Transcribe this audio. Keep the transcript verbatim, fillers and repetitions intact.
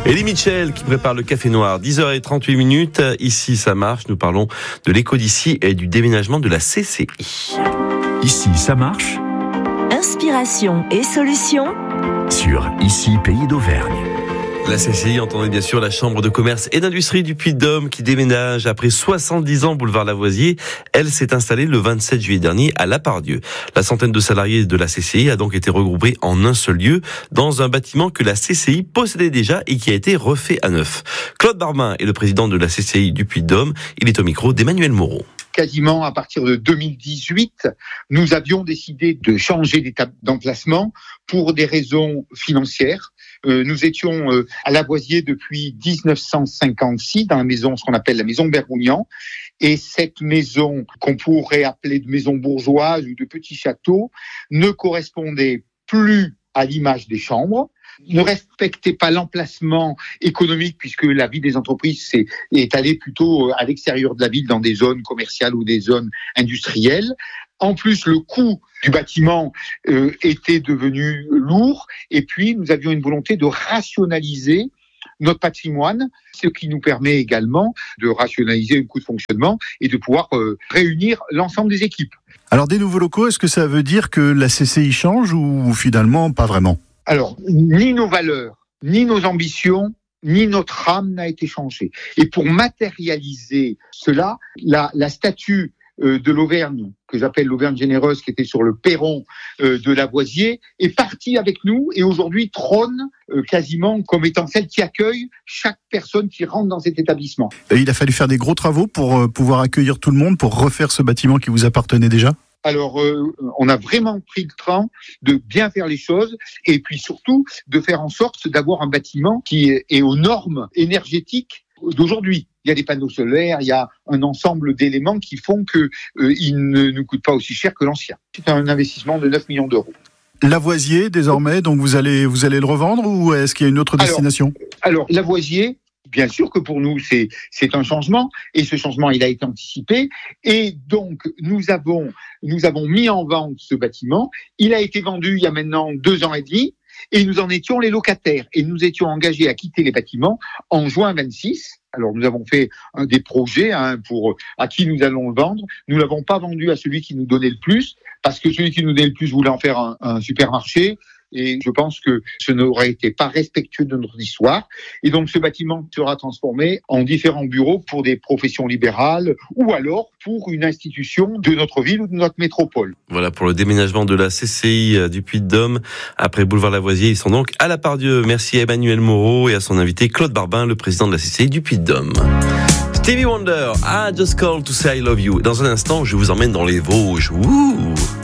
Elie Mitchell qui prépare le café noir. dix heures trente-huit minutes. Ici, ça marche. Nous parlons de l'éco d'ici et du déménagement de la C C I. Ici, ça marche. Inspiration et solutions Sur Ici, Pays d'Auvergne. La C C I, entendez bien sûr la Chambre de commerce et d'industrie du Puy-de-Dôme qui déménage après soixante-dix ans boulevard Lavoisier. Elle s'est installée le vingt-sept juillet dernier à Lapardieu. La centaine de salariés de la C C I a donc été regroupée en un seul lieu dans un bâtiment que la C C I possédait déjà et qui a été refait à neuf. Claude Barbin est le président de la C C I du Puy-de-Dôme. Il est au micro d'Emmanuel Moreau. Quasiment à partir de deux mille dix-huit, nous avions décidé de changer d'étape d'emplacement pour des raisons financières. Euh, nous étions euh, à Lavoisier depuis dix-neuf cent cinquante-six, dans la maison, ce qu'on appelle la maison Bergougnan. Et cette maison, qu'on pourrait appeler de maison bourgeoise ou de petit château, ne correspondait plus à l'image des chambres, ne respectait pas l'emplacement économique puisque la vie des entreprises est, est allée plutôt à l'extérieur de la ville dans des zones commerciales ou des zones industrielles. En plus, le coût du bâtiment euh, était devenu lourd et puis nous avions une volonté de rationaliser notre patrimoine, ce qui nous permet également de rationaliser le coût de fonctionnement et de pouvoir euh, réunir l'ensemble des équipes. Alors, des nouveaux locaux, est-ce que ça veut dire que la C C I change ou finalement pas vraiment ? Alors, ni nos valeurs, ni nos ambitions, ni notre âme n'a été changée. Et pour matérialiser cela, la, la statue euh, de l'Auvergne, que j'appelle l'Auvergne généreuse, qui était sur le perron euh, de Lavoisier, est partie avec nous et aujourd'hui trône euh, quasiment comme étant celle qui accueille chaque personne qui rentre dans cet établissement. Et il a fallu faire des gros travaux pour euh, pouvoir accueillir tout le monde, pour refaire ce bâtiment qui vous appartenait déjà ? Alors, euh, on a vraiment pris le temps de bien faire les choses et puis surtout de faire en sorte d'avoir un bâtiment qui est aux normes énergétiques d'aujourd'hui. Il y a des panneaux solaires, il y a un ensemble d'éléments qui font que euh, il ne nous coûte pas aussi cher que l'ancien. C'est un investissement de neuf millions d'euros. Lavoisier, désormais, donc vous allez, vous allez le revendre ou est-ce qu'il y a une autre destination ? Alors, alors Lavoisier, bien sûr que pour nous, c'est, c'est un changement, et ce changement, il a été anticipé, et donc, nous avons, nous avons mis en vente ce bâtiment. Il a été vendu il y a maintenant deux ans et demi, et nous en étions les locataires, et nous étions engagés à quitter les bâtiments en juin vingt-six. Alors, nous avons fait un des projets hein, pour à qui nous allons le vendre. Nous l'avons pas vendu à celui qui nous donnait le plus, parce que celui qui nous donnait le plus voulait en faire un, un supermarché. Et je pense que ce n'aurait été pas respectueux de notre histoire. Et donc, ce bâtiment sera transformé en différents bureaux pour des professions libérales ou alors pour une institution de notre ville ou de notre métropole. Voilà pour le déménagement de la C C I du Puy-de-Dôme. Après boulevard Lavoisier, ils sont donc à Lapardieu. Merci à Emmanuel Moreau et à son invité Claude Barbin, le président de la C C I du Puy-de-Dôme. Stevie Wonder, I just called to say I love you. Dans un instant, je vous emmène dans les Vosges. Ouh.